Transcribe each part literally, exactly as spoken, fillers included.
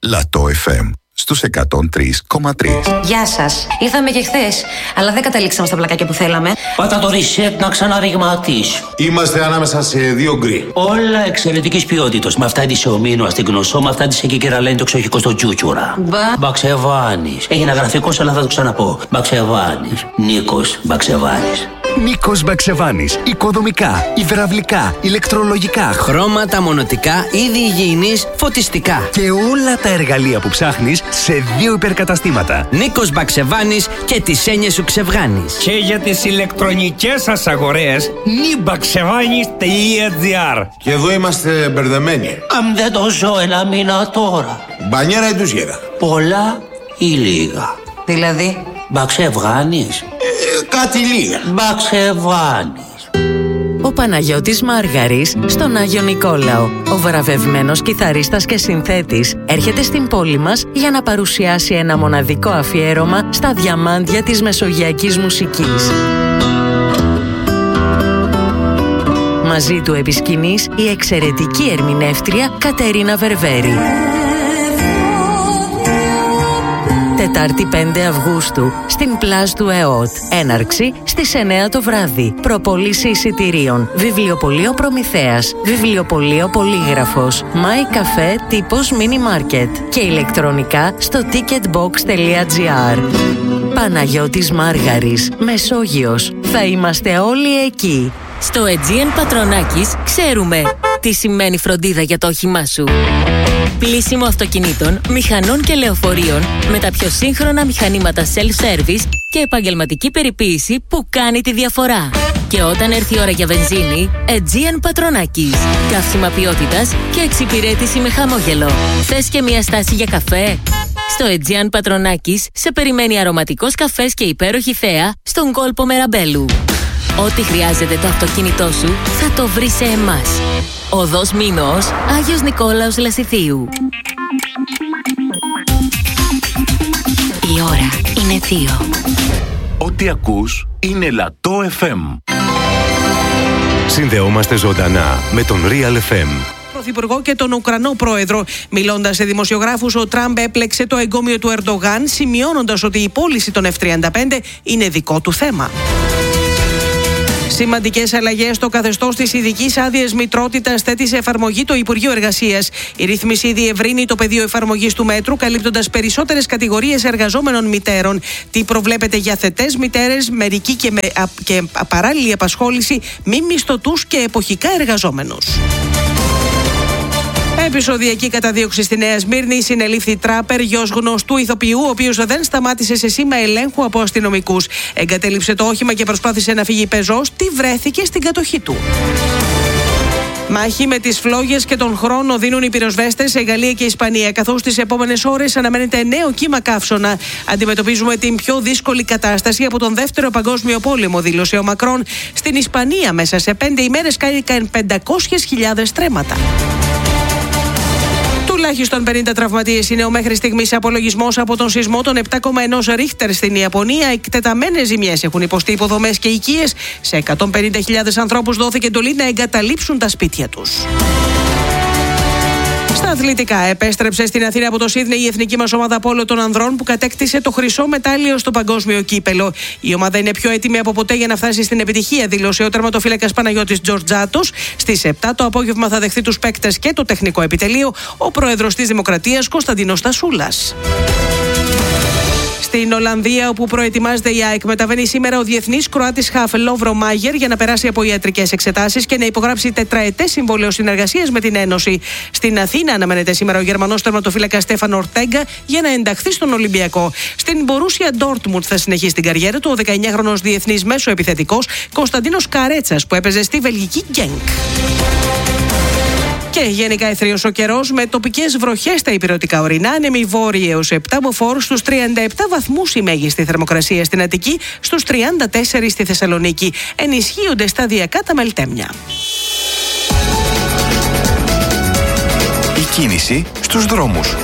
Λατό εφ εμ στους εκατόν τρία κόμμα τρία. Γεια σας. Ήρθαμε και χθες, αλλά δεν καταλήξαμε στα πλακάκια που θέλαμε. Πάτα το reset να ξαναρριγματίσει. Είμαστε ανάμεσα σε δύο γκρι. Όλα εξαιρετικής ποιότητας. Με αυτά τη ομίνου στην Γνωσό, με αυτά τη εκεί και λένε το εξοχικό στο Τσούτσουρα. Μπα. Μπαξεβάνης. Έγινε γραφικός, αλλά θα το ξαναπώ. Μπαξεβάνης. Νίκος Μπαξεβάνης. Νίκος Μπαξεβάνης. Οικοδομικά, υδραυλικά, ηλεκτρολογικά, χρώματα, μονοτικά, είδη υγιεινής, φωτιστικά. Και όλα τα εργαλεία που ψάχνεις σε δύο υπερκαταστήματα. Νίκος Μπαξεβάνης και τις έννοιες σου ξεβγάνεις. Και για τις ηλεκτρονικές σας αγορές, νιμπαξεβάνης τελεία τζι άρ. Και εδώ είμαστε μπερδεμένοι. Αν δεν το ζω ένα μήνα τώρα. Μπανιέρα ή τουζιέρα. Πολλά ή λίγα. Δηλαδή. Μπαξεβάνης. Ε, κάτι λίγα. Μπαξεβάνης. Ο Παναγιώτης Μάργαρης στον Άγιο Νικόλαο, ο βραβευμένος κιθαρίστας και συνθέτης, έρχεται στην πόλη μας για να παρουσιάσει ένα μοναδικό αφιέρωμα στα διαμάντια της μεσογειακής μουσικής. Μαζί του επί σκηνής η εξαιρετική ερμηνεύτρια Κατερίνα Βερβέρη. Τετάρτη πέντε Αυγούστου στην Πλάζ του ΕΟΤ. Έναρξη στις εννιά το βράδυ. Προπόληση εισιτηρίων. Βιβλιοπωλείο Προμηθέας. Βιβλιοπωλείο Πολύγραφος. My Cafe τύπος Mini Market. Και ηλεκτρονικά στο ticketbox τελεία τζι άρ. Παναγιώτης Μάργαρης, Μεσόγειος. Θα είμαστε όλοι εκεί. Στο Aegean Πατρονάκης ξέρουμε τι σημαίνει φροντίδα για το όχημά σου. Πλύσιμο αυτοκινήτων, μηχανών και λεωφορείων με τα πιο σύγχρονα μηχανήματα self-service και επαγγελματική περιποίηση που κάνει τη διαφορά. Και όταν έρθει η ώρα για βενζίνη, Aegean Πατρονάκης. Καύσιμα ποιότητας και εξυπηρέτηση με χαμόγελο. Θες και μια στάση για καφέ? Στο Aegean Πατρονάκης σε περιμένει αρωματικός καφές και υπέροχη θέα στον κόλπο Μεραμπέλου. Ό,τι χρειάζεται το αυτοκίνητό σου θα το βρει σε εμάς. Οδός Μήνος, Άγιος Νικόλαος Λασιθίου. Η ώρα είναι δύο. Ό,τι ακούς είναι Λατό εφ εμ. Συνδεόμαστε ζωντανά με τον Real εφ εμ. Πρωθυπουργό και τον Ουκρανό πρόεδρο. Μιλώντας σε δημοσιογράφους, ο Τραμπ έπλεξε το εγκόμιο του Ερντογάν, σημειώνοντας ότι η πώληση των εφ τριάντα πέντε είναι δικό του θέμα. Σημαντικές αλλαγές στο καθεστώς της ειδικής άδειας μητρότητας θέτει σε εφαρμογή το Υπουργείο Εργασίας. Η ρύθμιση διευρύνει το πεδίο εφαρμογής του μέτρου, καλύπτοντας περισσότερες κατηγορίες εργαζόμενων μητέρων. Τι προβλέπεται για θετές μητέρες, μερική και, με, α, και παράλληλη απασχόληση, μη μισθωτούς και εποχικά εργαζόμενους. Επεισοδιακή καταδίωξη στη Νέα Σμύρνη. Συνελήφθη τράπερ, γιος γνωστού ηθοποιού, ο οποίος δεν σταμάτησε σε σήμα ελέγχου από αστυνομικούς. Εγκατέλειψε το όχημα και προσπάθησε να φύγει πεζός. Τι βρέθηκε στην κατοχή του. Μάχη με τις φλόγες και τον χρόνο δίνουν οι πυροσβέστες σε Γαλλία και Ισπανία, καθώς τις επόμενες ώρες αναμένεται νέο κύμα καύσωνα. Αντιμετωπίζουμε την πιο δύσκολη κατάσταση από τον Δεύτερο Παγκόσμιο Πόλεμο, δήλωσε ο Μακρόν. Στην Ισπανία, μέσα σε πέντε ημέρες κάηκαν πεντακόσιες χιλιάδες στρέμματα. Τουλάχιστον πενήντα τραυματίες είναι ο μέχρι στιγμής απολογισμός από τον σεισμό των επτά κόμμα ένα Ρίχτερ στην Ιαπωνία. Εκτεταμένες ζημιές έχουν υποστεί υποδομές και οικίες. Σε εκατόν πενήντα χιλιάδες ανθρώπους δόθηκε εντολή να εγκαταλείψουν τα σπίτια τους. Στα αθλητικά, επέστρεψε στην Αθήνα από το Σίδνεϊ η εθνική μας ομάδα πόλο των ανδρών που κατέκτησε το χρυσό μετάλλιο στο παγκόσμιο κύπελο. Η ομάδα είναι πιο έτοιμη από ποτέ για να φτάσει στην επιτυχία, δήλωσε ο τερματοφύλακας Παναγιώτης Τζορτζάτος. Στις επτά το απόγευμα θα δεχθεί τους παίκτες και το τεχνικό επιτελείο ο πρόεδρος της Δημοκρατίας Κωνσταντίνος Τασούλας. Στην Ολλανδία, όπου προετοιμάζεται η ΑΕΚ, μεταβαίνει σήμερα ο διεθνής Κροάτης χαφ Λόβρο Μάγερ για να περάσει από ιατρικές εξετάσεις και να υπογράψει τετραετές συμβόλαιο συνεργασίας με την Ένωση. Στην Αθήνα αναμένεται σήμερα ο Γερμανός τερματοφύλακας Στέφαν Ορτέγκα για να ενταχθεί στον Ολυμπιακό. Στην Μπορούσια Ντόρτμουντ θα συνεχίσει την καριέρα του ο δεκαεννιάχρονος διεθνής μέσο επιθετικός Κωνσταντίνος Καρέτσας, που έπαιζε στη βελγική Γκένκ. Και γενικά αιθρίος ο καιρός με τοπικές βροχές στα ηπειρωτικά ορεινά, άνεμοι βόρειοι έως επτά μποφόρ, στους τριάντα επτά βαθμούς η μέγιστη θερμοκρασία στην Αττική, στους τριάντα τέσσερα στη Θεσσαλονίκη. Ενισχύονται σταδιακά τα μελτέμια. Η κίνηση στους δρόμους.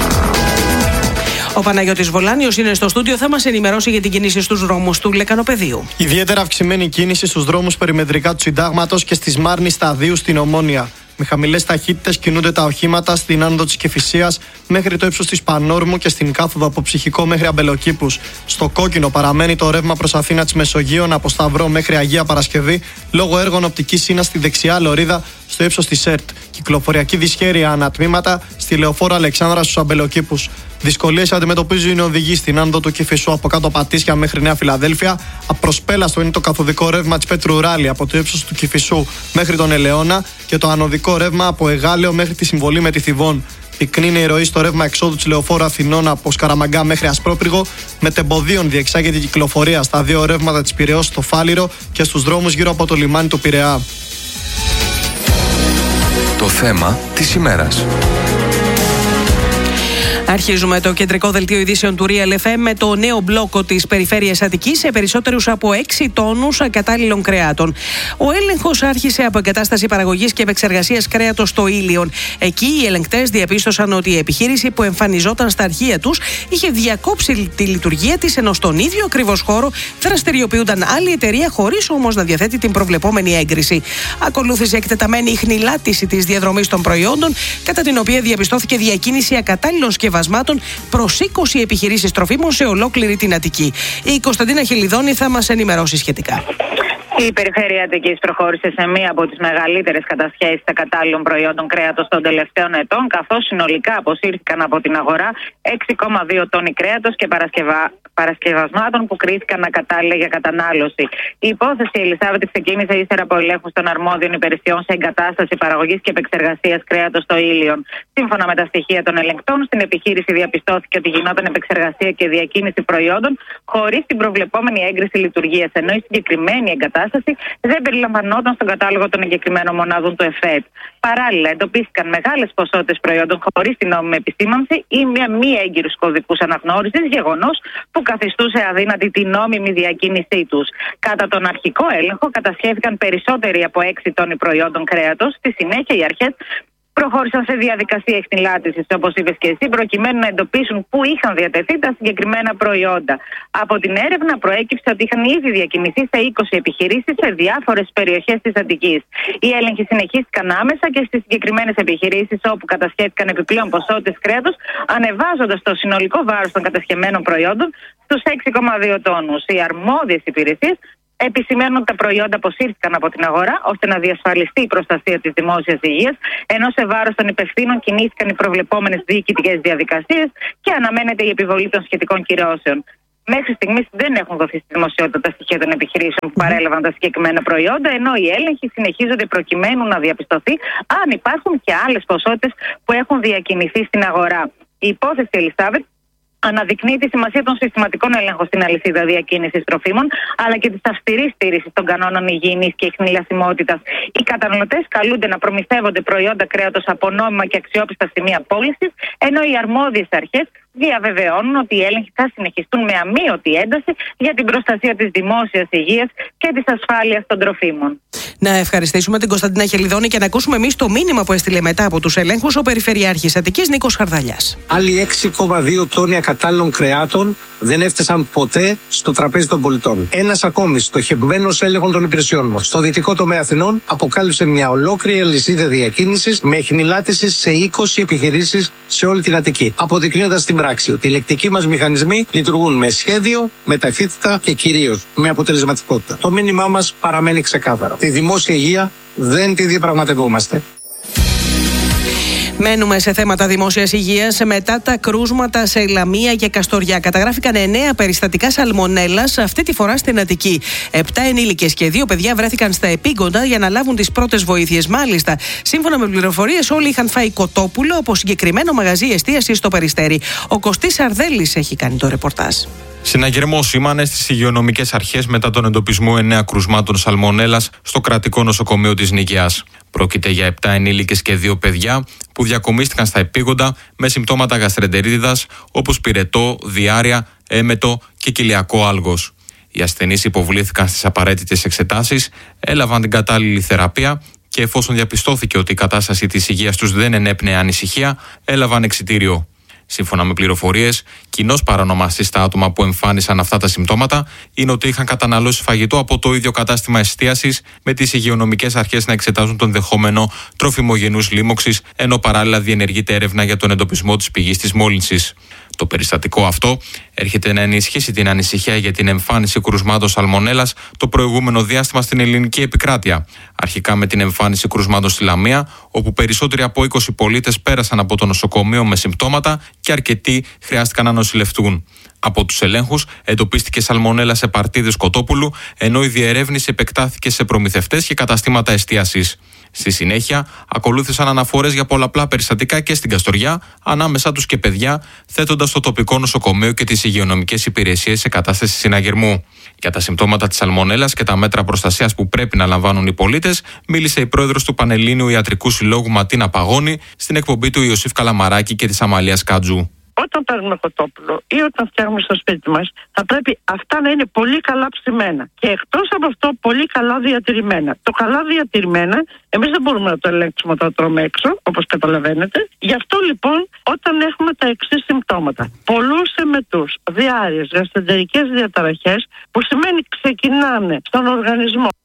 Ο Παναγιώτης Βολάνιος είναι στο στούντιο, θα μας ενημερώσει για την κίνηση στους δρόμους του Λεκανοπεδίου. Ιδιαίτερα αυξημένη κίνηση στους δρόμους περιμετρικά του Συντάγματος και στη Σμάρνη Σταδίου στην Ομόνια. Με χαμηλές ταχύτητες κινούνται τα οχήματα στην άνοδο της Κηφισίας μέχρι το ύψος της Πανόρμου και στην κάθοδο από Ψυχικό μέχρι Αμπελοκήπους. Στο κόκκινο παραμένει το ρεύμα προς Αθήνα της Μεσογείων από Σταυρό μέχρι Αγία Παρασκευή λόγω έργων οπτικής ίνας στη δεξιά λωρίδα στο ύψος της ΕΡΤ. Κυκλοφοριακή δυσχέρεια ανατμήματα στη Λεωφόρο Αλεξάνδρα στους Αμπελοκήπους. Δυσκολίες αντιμετωπίζουν οι οδηγοί στην άνοδο του Κηφισού από κάτω Πατήσια μέχρι Νέα Φιλαδέλφια. Απροσπέλαστο είναι το καθοδικό ρεύμα της Πέτρου Ράλη από το ύψος του Κηφισού μέχρι τον Ελαιώνα και το ανωδικό ρεύμα από Εγάλεο μέχρι τη συμβολή με τη Θηβών. Πυκνή είναι η ροή στο ρεύμα εξόδου της Λεωφόρου Αθηνών από Σκαραμαγκά μέχρι Ασπρόπυργο. Με τεμποδίων διεξάγεται η κυκλοφορία στα δύο ρεύματα της Πειραιώς στο Φάληρο και στους δρόμους γύρω από το λιμάνι του Πειραιά. Το θέμα της ημέρας. Αρχίζουμε το κεντρικό δελτίο ειδήσεων του Real εφ εμ με το νέο μπλόκο της περιφέρειας Αττικής σε περισσότερους από έξι τόνους κατάλληλων κρεάτων. Ο έλεγχος άρχισε από εγκατάσταση παραγωγής και επεξεργασίας κρέατος στο Ήλιον. Εκεί οι ελεγκτές διαπίστωσαν ότι η επιχείρηση που εμφανιζόταν στα αρχεία τους είχε διακόψει τη λειτουργία της, ενώ στον ίδιο ακριβώς χώρο δραστηριοποιούνταν άλλη εταιρεία χωρίς όμως να διαθέτει την προβλεπόμενη έγκριση. Ακολούθησε εκτεταμένη ιχνηλάτηση της διαδρομής των προϊόντων, κατά την οποία διαπιστώθηκε διακίνηση ακατάλληλων σκευασμάτων προς είκοσι επιχειρήσεις τροφίμων σε ολόκληρη την Αττική. Η Κωνσταντίνα Χελιδόνη θα μας ενημερώσει σχετικά. Η περιφέρεια Αττικής προχώρησε σε μία από τις μεγαλύτερες κατασχέσεις ακατάλληλων προϊόντων κρέατος των τελευταίων ετών, καθώς συνολικά αποσύρθηκαν από την αγορά έξι κόμμα δύο τόνοι κρέατος και παρασκευα... παρασκευασμάτων που κρίθηκαν ακατάλληλα για κατανάλωση. Η υπόθεση Ελισάβετ ξεκίνησε ύστερα από ελέγχους των αρμόδιων υπηρεσιών σε εγκατάσταση παραγωγής και επεξεργασίας κρέατος στο Ήλιον. Σύμφωνα με τα στοιχεία των ελεγκτών, στην επιχείρηση διαπιστώθηκε ότι γινόταν επεξεργασία και διακίνηση προϊόντων χωρίς την προβλεπόμενη έγκριση λειτουργίας, ενώ η συγκεκριμένη εγκατάσταση δεν περιλαμβανόταν στον κατάλογο των εγκεκριμένων μονάδων του ΕΦΕΤ. Παράλληλα, εντοπίστηκαν μεγάλες ποσότητες προϊόντων χωρίς την νόμιμη επισήμανση ή μια μη έγκυρους κωδικούς αναγνώρισης, γεγονός που καθιστούσε αδύνατη την νόμιμη διακίνησή τους. Κατά τον αρχικό έλεγχο, κατασχέθηκαν περισσότεροι από έξι τόνοι προϊόντων κρέατος. Στη συνέχεια, οι αρχές προχώρησαν σε διαδικασία εχνηλάτησης, όπως είπες και εσύ, προκειμένου να εντοπίσουν πού είχαν διατεθεί τα συγκεκριμένα προϊόντα. Από την έρευνα προέκυψε ότι είχαν ήδη διακινηθεί σε είκοσι επιχειρήσεις σε διάφορες περιοχές της Αττικής. Οι έλεγχοι συνεχίστηκαν άμεσα και στις συγκεκριμένες επιχειρήσεις όπου κατασχέθηκαν επιπλέον ποσότητες κρέατος, ανεβάζοντας το συνολικό βάρος των κατασχεμένων προϊόντων στους έξι κόμμα δύο τόνους. Οι αρμόδιες υπηρεσίες επισημαίνουν ότι τα προϊόντα αποσύρθηκαν από την αγορά ώστε να διασφαλιστεί η προστασία της δημόσιας υγείας, ενώ σε βάρος των υπευθύνων κινήθηκαν οι προβλεπόμενες διοικητικές διαδικασίες και αναμένεται η επιβολή των σχετικών κυρώσεων. Μέχρι στιγμής δεν έχουν δοθεί στη δημοσιότητα τα στοιχεία των επιχειρήσεων που παρέλαβαν τα συγκεκριμένα προϊόντα, ενώ οι έλεγχοι συνεχίζονται προκειμένου να διαπιστωθεί αν υπάρχουν και άλλες ποσότητες που έχουν διακινηθεί στην αγορά. Η υπόθεση Ελισάβετ αναδεικνύει τη σημασία των συστηματικών έλεγχων στην αλυσίδα διακίνησης τροφίμων, αλλά και της αυστηρής στήρησης των κανόνων υγιεινής και ιχνηλασιμότητας. Οι καταναλωτές καλούνται να προμηθεύονται προϊόντα κρέατος από νόμιμα και αξιόπιστα σημεία πώλησης, ενώ οι αρμόδιες αρχές διαβεβαιώνουν ότι οι έλεγχοι θα συνεχιστούν με αμείωτη ένταση για την προστασία της δημόσιας υγείας και της ασφάλειας των τροφίμων. Να ευχαριστήσουμε την Κωνσταντίνα Χελιδόνη και να ακούσουμε εμείς το μήνυμα που έστειλε μετά από τους ελέγχους ο Περιφερειάρχης Αττικής Νίκος Χαρδαλιάς. Άλλοι έξι κόμμα δύο τόνοι ακατάλληλων κρεάτων δεν έφτασαν ποτέ στο τραπέζι των πολιτών. Ένας ακόμη στοχευμένος έλεγχων των υπηρεσιών μας στο δυτικό τομέα Αθηνών αποκάλυψε μια ολόκληρη αλυσίδα διακίνησης με εχνηλάτηση σε είκοσι επιχειρήσεις σε όλη την Αττική, αποδεικνύοντας στην πράξη ότι οι ελεκτικοί μας μηχανισμοί λειτουργούν με σχέδιο, με ταχύτητα και κυρίως με αποτελεσματικότητα. Το μήνυμά μας παραμένει ξεκάθαρο. Τη δημόσια υγεία δεν τη διαπραγματευόμαστε. Μένουμε σε θέματα δημόσιας υγείας. Μετά τα κρούσματα σε Λαμία και Καστοριά, καταγράφηκαν εννέα περιστατικά σαλμονέλας, αυτή τη φορά στην Αττική. Επτά ενήλικες και δύο παιδιά βρέθηκαν στα επίγοντα για να λάβουν τις πρώτες βοήθειες. Μάλιστα, σύμφωνα με πληροφορίες, όλοι είχαν φάει κοτόπουλο από συγκεκριμένο μαγαζί εστίασης στο Περιστέρι. Ο Κωστής Αρδέλης έχει κάνει το ρεπορτάζ. Συναγερμό σήμανε στις υγειονομικές αρχές μετά τον εντοπισμό εννέα κρουσμάτων σαλμονέλας στο κρατικό νοσοκομείο της Νίκαιας. Πρόκειται για επτά ενήλικες και δύο παιδιά που διακομίστηκαν στα επίγοντα με συμπτώματα γαστρεντερίτιδας όπως πυρετό, διάρρεια, έμετο και κοιλιακό άλγος. Οι ασθενείς υποβλήθηκαν στις απαραίτητες εξετάσεις, έλαβαν την κατάλληλη θεραπεία και εφόσον διαπιστώθηκε ότι η κατάσταση της υγείας τους δεν ενέπνεε ανησυχία, έλαβαν εξιτήριο. Σύμφωνα με πληροφορίες, κοινός παρανομαστής στα άτομα που εμφάνισαν αυτά τα συμπτώματα είναι ότι είχαν καταναλώσει φαγητό από το ίδιο κατάστημα εστίασης, με τις υγειονομικές αρχές να εξετάζουν τον δεχόμενο τροφιμογενούς λίμωξης, ενώ παράλληλα διενεργείται έρευνα για τον εντοπισμό της πηγής της μόλυνσης. Το περιστατικό αυτό έρχεται να ενισχύσει την ανησυχία για την εμφάνιση κρουσμάτων σαλμονέλας το προηγούμενο διάστημα στην ελληνική επικράτεια. Αρχικά με την εμφάνιση κρουσμάτων στη Λαμία, όπου περισσότεροι από είκοσι πολίτες πέρασαν από το νοσοκομείο με συμπτώματα και αρκετοί χρειάστηκαν να νοσηλευτούν. Από τους ελέγχους εντοπίστηκε σαλμονέλα σε παρτίδες κοτόπουλου, ενώ η διερεύνηση επεκτάθηκε σε προμηθευτές και καταστήματα εστίασης. Στη συνέχεια, ακολούθησαν αναφορές για πολλαπλά περιστατικά και στην Καστοριά, ανάμεσά τους και παιδιά, θέτοντας το τοπικό νοσοκομείο και τις υγειονομικές υπηρεσίες σε κατάσταση συναγερμού. Για τα συμπτώματα της σαλμονέλας και τα μέτρα προστασίας που πρέπει να λαμβάνουν οι πολίτες, μίλησε η πρόεδρος του Πανελλήνιου Ιατρικού Συλλόγου Ματίνα Παγώνη στην εκπομπή του Ιωσήφ Καλαμαράκη και της Αμαλίας Κάτζου. Όταν παίρνουμε κοτόπουλο ή όταν φτιάχνουμε στο σπίτι μας, θα πρέπει αυτά να είναι πολύ καλά ψημένα. Και εκτός από αυτό, πολύ καλά διατηρημένα. Το καλά διατηρημένα, εμείς δεν μπορούμε να το ελέγξουμε όταν το τρώμε έξω, όπως καταλαβαίνετε. Γι' αυτό λοιπόν, όταν έχουμε τα εξής συμπτώματα, πολλούς εμετούς, διάρειες, γαστρεντερικές διαταραχές, που σημαίνει ξεκινάνε στον οργανισμό